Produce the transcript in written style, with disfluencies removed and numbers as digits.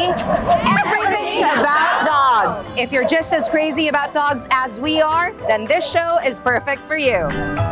me everything about dogs. If you're just as crazy about dogs as we are, then this show is perfect for you.